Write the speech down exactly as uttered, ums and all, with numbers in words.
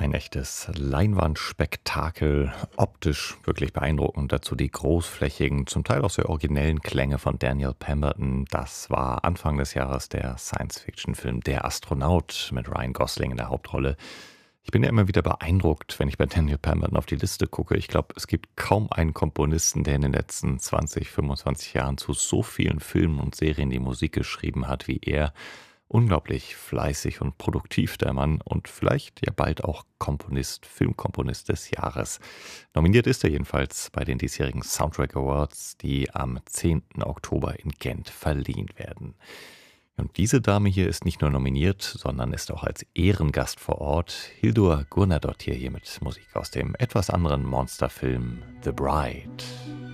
Ein echtes Leinwandspektakel, optisch wirklich beeindruckend. Dazu die großflächigen, zum Teil auch sehr originellen Klänge von Daniel Pemberton. Das war Anfang des Jahres der Science-Fiction-Film Der Astronaut mit Ryan Gosling in der Hauptrolle. Ich bin ja immer wieder beeindruckt, wenn ich bei Daniel Pemberton auf die Liste gucke. Ich glaube, es gibt kaum einen Komponisten, der in den letzten zwanzig, fünfundzwanzig Jahren zu so vielen Filmen und Serien die Musik geschrieben hat wie er. Unglaublich fleißig und produktiv der Mann und vielleicht ja bald auch Komponist, Filmkomponist des Jahres. Nominiert ist er jedenfalls bei den diesjährigen Soundtrack Awards, die am zehnten Oktober in Gent verliehen werden. Und diese Dame hier ist nicht nur nominiert, sondern ist auch als Ehrengast vor Ort. Hildur Guðnadóttir hier mit Musik aus dem etwas anderen Monsterfilm The Bride.